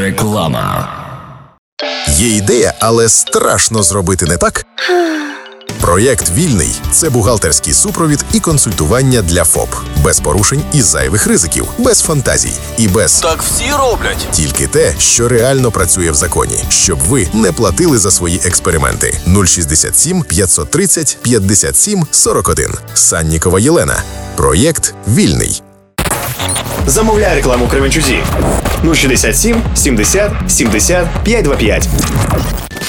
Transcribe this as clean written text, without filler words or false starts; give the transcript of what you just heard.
Реклама. Є ідея, але страшно зробити не так? Проєкт «Вільний» – це бухгалтерський супровід і консультування для ФОП. Без порушень і зайвих ризиків, без фантазій і без «так всі роблять». Тільки те, що реально працює в законі, щоб ви не платили за свої експерименти. 067 530 57 41. Саннікова Єлена. Проєкт «Вільний». Замовляй рекламу Кременчузі. 067 70 70 525.